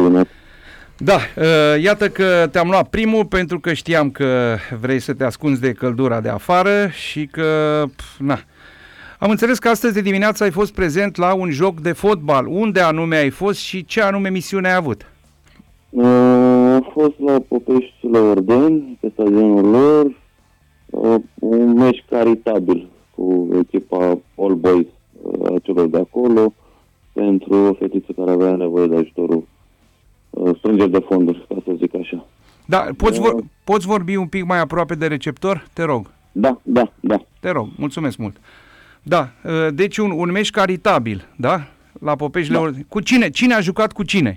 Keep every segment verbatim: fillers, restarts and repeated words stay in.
dimineața. Da, uh, iată că te-am luat primul pentru că știam că vrei să te ascunzi de căldura de afară și că, pf, na. Am înțeles că astăzi de dimineață ai fost prezent la un joc de fotbal. Unde anume ai fost și ce anume misiune ai avut? Uh, am fost la Popești la Ordeni, pe stadionul lor, uh, un meci caritabil cu echipa All Boys uh, a celor de acolo, pentru o fetiță care avea nevoie de ajutorul, uh, strângeri de fonduri, ca să zic așa. Da, poți, vor, poți vorbi un pic mai aproape de receptor? Te rog. Da, da, da. Te rog, mulțumesc mult. Da, deci un, un meci caritabil, da? La Popeștile da. Cu cine? Cine a jucat cu cine?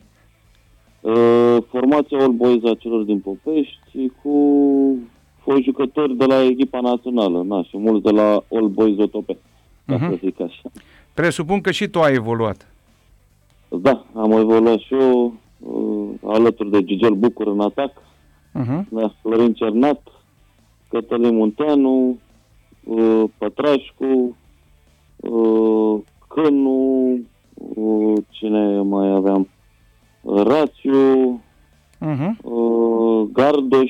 Uh, formația All Boys a celor din Popești cu fost jucători de la echipa națională, na, și mulți de la All Boys Otope, ca uh-huh. să zic așa. Presupun că și tu ai evoluat. Da, am evoluat și eu uh, alături de Gigel Bucur în atac, uh-huh. da, Florin Cernat, Cătălin Munteanu, uh, Pătrașcu, uh, Cânu, uh, cine mai aveam? Rațiu, uh-huh. uh, Gardoș,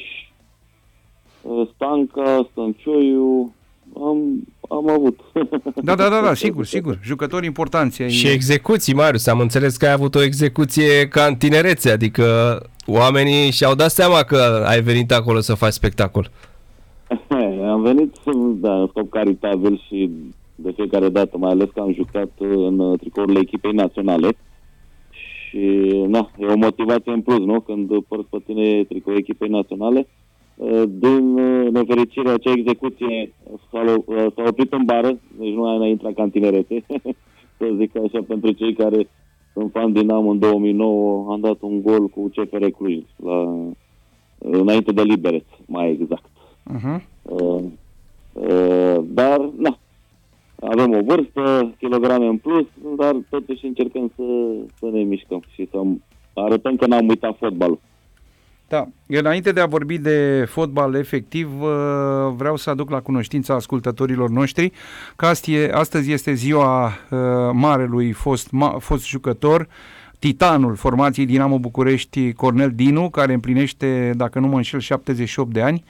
uh, Stanca, Stăncioiu, am, am avut. Da, da, da, da, sigur, sigur, jucători importanți. Ai... Și execuții, Marius, am înțeles că ai avut o execuție ca în tinerețe, adică oamenii și-au dat seama că ai venit acolo să faci spectacol. Am venit, da, în scop caritabil și de fiecare dată, mai ales că am jucat în tricourile echipei naționale. Și, na, e o motivație în plus, nu? Când porți pe tine tricoul echipei naționale. Din nefericire, acea execuție s-a, s-a oprit în bară, deci nu mai intrat ca în tinerete. Să zic așa, pentru cei care sunt fan Dinamo în două mii nouă, am dat un gol cu C F R Cluj, la, înainte de Liberec, mai exact. Uh-huh. Uh, uh, dar, na, avem o vârstă, kilograme în plus, dar totuși încercăm să, să ne mișcăm și să arătăm că n-am uitat fotbalul. Da, înainte de a vorbi de fotbal efectiv, vreau să aduc la cunoștința ascultătorilor noștri că astăzi este ziua marelui fost, fost jucător, titanul formației Dinamo București, Cornel Dinu, care împlinește, dacă nu mă înșel, șaptezeci și opt de ani.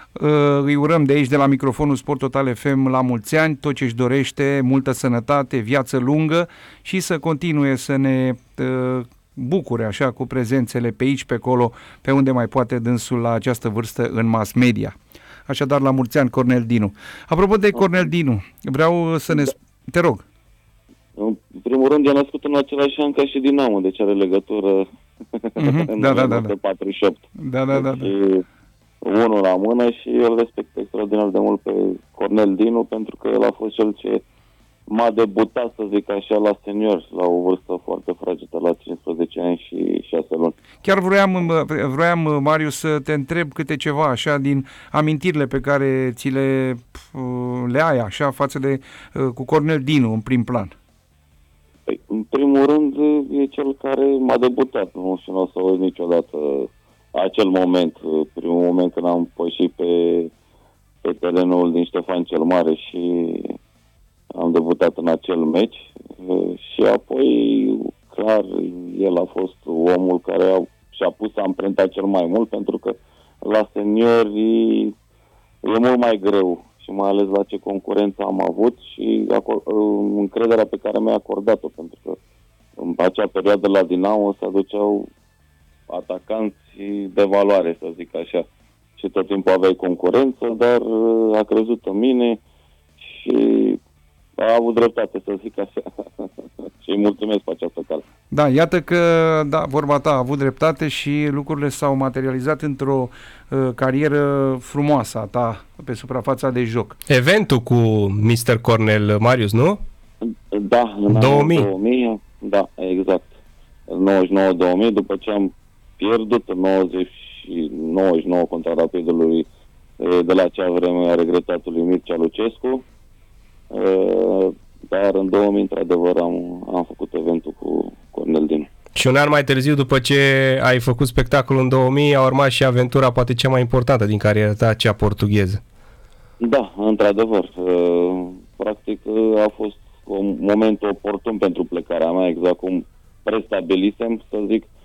Îi urăm de aici, de la microfonul Sport Total F M, la mulți ani, tot ce își dorește, multă sănătate, viață lungă și să continue să ne uh, bucure așa cu prezențele pe aici, pe acolo, pe unde mai poate dânsul la această vârstă în mass media. Așadar, la mulți ani, Cornel Dinu. Apropo de Cornel Dinu, vreau să ne... Te rog. În primul rând, e născut în același an ca și Dinamo, deci are legătură uh-huh. în da, da, da, da. patruzeci și opt. Da, da, da. Deci, unul la mână și îl respect extraordinar de mult pe Cornel Dinu, pentru că el a fost cel ce m-a debutat, să zic așa, la senior, la o vârstă foarte fragedă, la cincisprezece ani și șase luni. Chiar vroiam, vroiam, Marius, să te întreb câte ceva așa din amintirile pe care ți le, le ai așa față de cu Cornel Dinu în prim plan. Păi, în primul rând e cel care m-a debutat, nu și nu o să uit niciodată acel moment, primul moment când am pășit pe, pe terenul din Ștefan cel Mare și am debutat în acel meci și apoi, clar, el a fost omul care a, și-a pus amprenta cel mai mult, pentru că la seniori e mult mai greu și mai ales la ce concurență am avut și încrederea pe care mi-a acordat-o, pentru că în acea perioadă la Dinamo se aduceau atacanți de valoare, să zic așa. Și tot timpul aveai concurență, dar a crezut în mine și a avut dreptate, să zic așa. Și îi mulțumesc pe această cale. Da, iată că, da, vorba ta a avut dreptate și lucrurile s-au materializat într-o uh, carieră frumoasă a ta pe suprafața de joc. Eventul cu mister Cornel, Marius, nu? Da, în două mii. două mii, da, exact. În nouăzeci și nouă două mii, după ce am pierdut în nouăzeci și nouă contra Rapidului de la acea vreme a regretatului Mircea Lucescu, dar în două mii într-adevăr am, am făcut eventul cu Cornel Dinu. Și un an mai târziu, după ce ai făcut spectacolul în două mii, a urmat și aventura poate cea mai importantă din cariera ta, cea portugheză. Da, într-adevăr. Practic a fost un moment oportun pentru plecarea mea, exact cum prestabilisem, să zic,